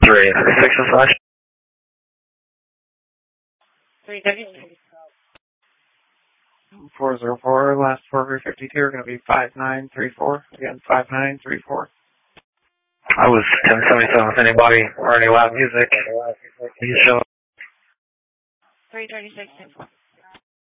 336 slash. 336. 404, last 452 are going to be 5934. Again, 5934. I was 1077 with anybody or any loud music. You show 336.